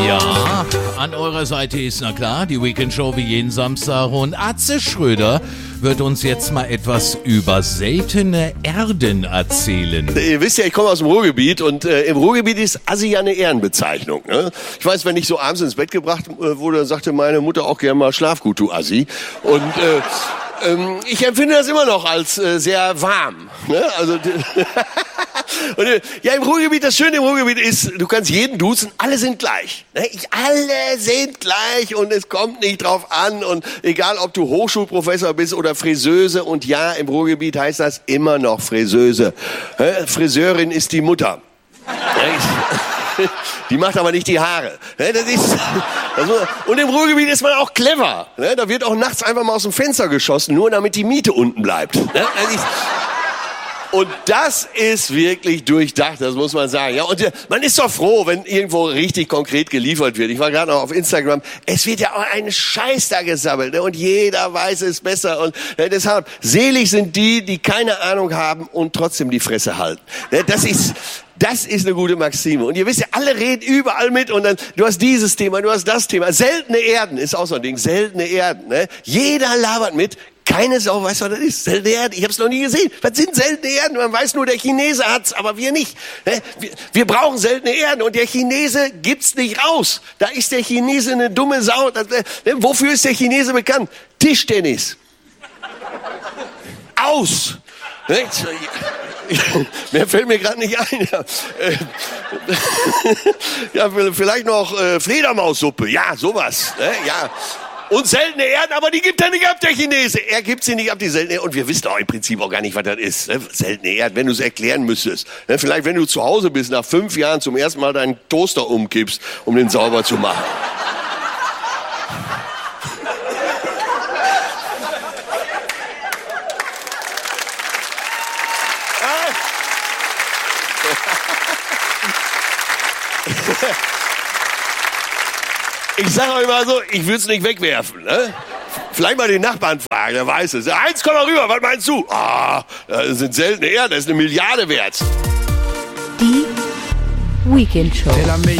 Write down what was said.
Ja, an eurer Seite ist na klar die Weekend-Show wie jeden Samstag und Atze Schröder wird uns jetzt mal etwas über seltene Erden erzählen. Ihr wisst ja, ich komme aus dem Ruhrgebiet und im Ruhrgebiet ist Assi ja eine Ehrenbezeichnung. Ne? Ich weiß, wenn ich so abends ins Bett gebracht wurde, dann sagte meine Mutter auch gerne mal schlaf gut, du Assi. Und ich empfinde das immer noch als sehr warm. Ne? Also und, ja, im Ruhrgebiet, das Schöne im Ruhrgebiet ist, du kannst jeden duzen, alle sind gleich. Ne? Alle sind gleich und es kommt nicht drauf an. Und egal, ob du Hochschulprofessor bist oder Friseuse, und ja, im Ruhrgebiet heißt das immer noch Friseuse. Friseurin ist die Mutter. Die macht aber nicht die Haare. Und im Ruhrgebiet ist man auch clever. Da wird auch nachts einfach mal aus dem Fenster geschossen, nur damit die Miete unten bleibt. Und das ist wirklich durchdacht, das muss man sagen. Ja, und man ist doch froh, wenn irgendwo richtig konkret geliefert wird. Ich war gerade noch auf Instagram. Es wird ja auch ein Scheiß da gesammelt, ne? Und jeder weiß es besser. Und deshalb, selig sind die, die keine Ahnung haben und trotzdem die Fresse halten. Das ist eine gute Maxime. Und ihr wisst ja, alle reden überall mit und dann, du hast dieses Thema, du hast das Thema. Seltene Erden ist auch so ein Ding, seltene Erden. Ne? Jeder labert mit. Keine Sau weiß, was das ist. Seltene Erden. Ich habe es noch nie gesehen. Was sind seltene Erden? Man weiß nur, der Chinese hat's, aber wir nicht. Wir brauchen seltene Erden und der Chinese gibt's nicht raus. Da ist der Chinese eine dumme Sau. Wofür ist der Chinese bekannt? Tischtennis. Aus. Mehr fällt mir gerade nicht ein. Ja, vielleicht noch Fledermaussuppe. Ja, sowas. Ja. Und seltene Erden, aber die gibt er nicht ab, der Chinese. Er gibt sie nicht ab, die seltene Erden. Und wir wissen auch im Prinzip auch gar nicht, was das ist. Seltene Erden, wenn du es erklären müsstest. Vielleicht, wenn du zu Hause bist, nach 5 Jahren zum ersten Mal deinen Toaster umkippst, um den sauber zu machen. Ich sage euch mal so, ich würde es nicht wegwerfen. Ne? Vielleicht mal den Nachbarn fragen, der weiß es. Heinz, komm mal rüber, was meinst du? Das sind seltene Erden, das ist 1 Milliarde wert. Die Weekend Show.